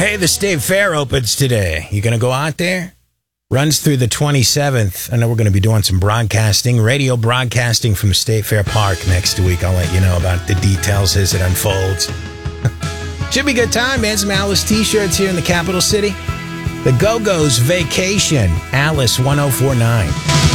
Hey, the State Fair opens today. You going to go out there? Runs through the 27th. I know we're going to be doing some broadcasting, radio broadcasting from State Fair Park next week. I'll let you know about the details as it unfolds. Should be a good time, man. Some Alice t-shirts here in the capital city. The Go-Go's Vacation, Alice 1049.